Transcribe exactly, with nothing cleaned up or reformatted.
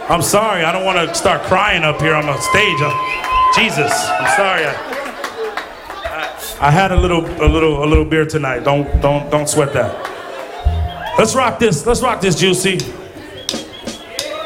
I'm sorry. I don't want to start crying up here on the stage. I'm, Jesus, I'm sorry. I, I, I had a little, a little, a little beer tonight. Don't, don't, don't sweat that. Let's rock this. Let's rock this, Juicy.